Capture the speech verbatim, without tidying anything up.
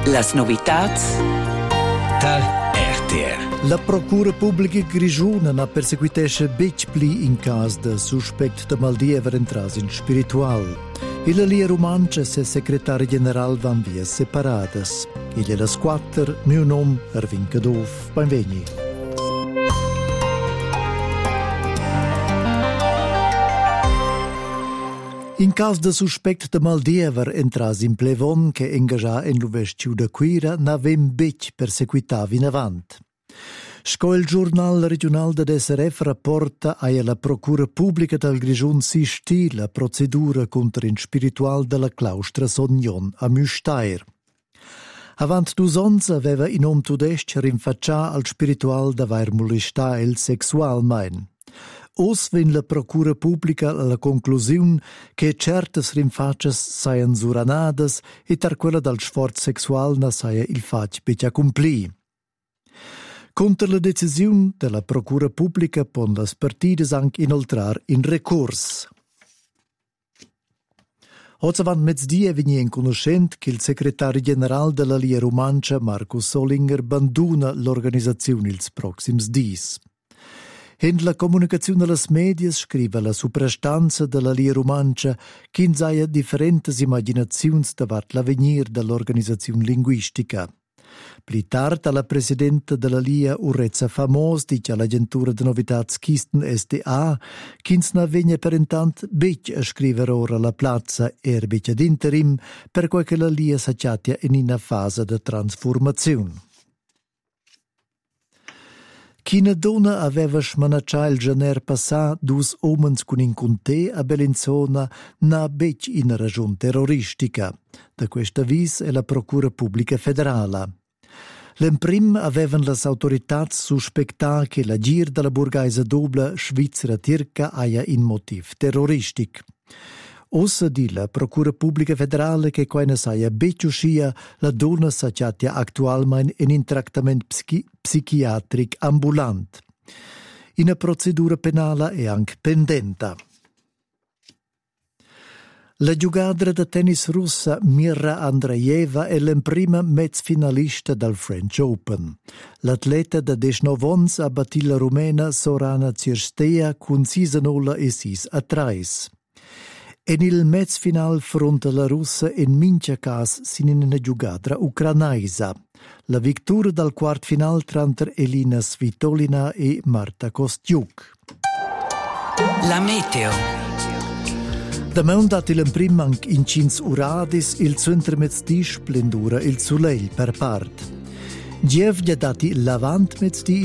Las novitats da R T R. La Procura Pubblica Grigiuna ha perseguitesce bec pli in cas de suspect de maldiever entras in spiritual. Il lia romancia se secretari general van via separadas. Il è la squatter, mio nom, Ervin Cadov, benvegni. In cas de suspect de maldiever entras in plevon che engagia en l'uvestiu de Quira n'avem bec perseguitavi in avant. Sco il giornal regional de S R F rapporta a la Procura Pubblica del Grigiun si sti la procedura contro in spiritual della claustra Sognon a Müstair. Avant dus ons aveva in om tudesc rinfaccià al spiritual d'aver molestà el sexualmein. Os vin la Procura Pubblica alla conclusiun che certas rinfaccias saian suranadas e tar quella dal sforz sexual na saia il fac becia cumpli. Contra la decisiun della Procura Pubblica pon las partidas anche inoltrar in recurs. Oggi avant mezdia vegni in conoscent che il segretario generale della Lia Romancia, Marco Solinger, banduna l'organizzazione ils proxims dis. In la comunicazione alle medias scrive la suprastanza della Lia Romancia che insaia differenti immaginazioni davanti l'avenir dell'organizzazione linguistica. Pli tard la presidente della Lia Urrezza Famos dice all'agentura di novitats Kisten S D A che ne vegna per intant bec a scrivere ora la piazza er bec ad interim per quel che la Lia s'acciatia in una fase di trasformazione. China donna aveva smanaccià il janer passà dus omens con in conte a Bellinzona na bec in ragione terroristica. Da questa vis è la Procura Pubblica Federale. L'emprim avevan las autoritats suspectà che l'agir della burgaisa dobla svizzera-tirca aia in motiv terroristic. Ossa di la Procura Pubblica Federale che quaina saia becciuscia la donna s'acciatia actualmein in un trattamento psichi- psichiatric ambulant. In una procedura penale è anche pendenta. La giocadra da tennis russa Mirra Andreeva è l'emprima mezfinalista del French Open. L'atleta da diciannove anni ha battuto la rumena Sorana Cirstea con sei a nolla e sei a tre. En il mezfinal fronte la russa in mincha cas sin in una giocadra ucranaisa. La vittoria dal quart final tra Elina Svitolina e Marta Kostyuk. La meteo. Da mon dat il prim anche in cins uradis il centro mezzdi splendura il soleil per part. Giev gli dati l'avant mezzdi